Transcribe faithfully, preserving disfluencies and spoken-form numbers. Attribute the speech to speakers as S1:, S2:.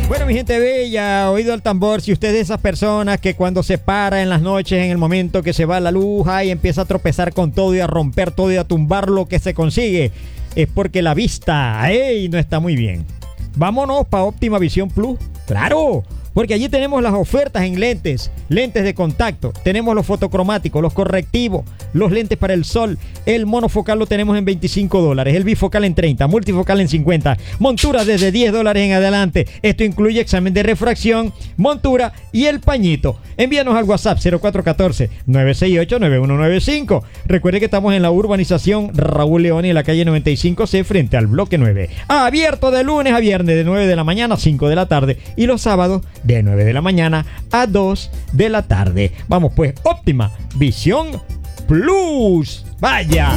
S1: Bueno, mi gente bella, oído al tambor, si usted es de esas personas que cuando se para en las noches, en el momento que se va la luz, y empieza a tropezar con todo y a romper todo y a tumbar lo que se consigue, es porque la vista, ¡ey!, no está muy bien. Vámonos para Óptima Visión Plus. ¡Claro! Porque allí tenemos las ofertas en lentes, lentes de contacto, tenemos los fotocromáticos, los correctivos, los lentes para el sol, el monofocal lo tenemos en veinticinco dólares, el bifocal en treinta, multifocal en cincuenta, monturas desde diez dólares en adelante. Esto incluye examen de refracción, montura y el pañito. Envíanos al WhatsApp cero cuatro uno cuatro, nueve seis ocho, nueve uno nueve cinco. Recuerde que estamos en la urbanización Raúl León y en la calle noventa y cinco C frente al bloque nueve. Abierto de lunes a viernes de nueve de la mañana a cinco de la tarde y los sábados de nueve de la mañana a dos de la tarde. Vamos pues, Óptima Visión Plus. Vaya.